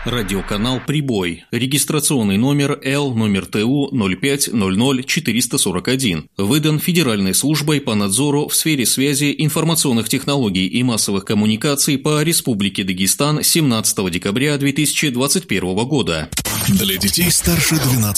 Радиоканал «Прибой». Регистрационный номер Л/ТУ 0500441. Выдан Федеральной службой по надзору в сфере связи, информационных технологий и массовых коммуникаций по Республике Дагестан 17 декабря 2021 года. Для детей старше 12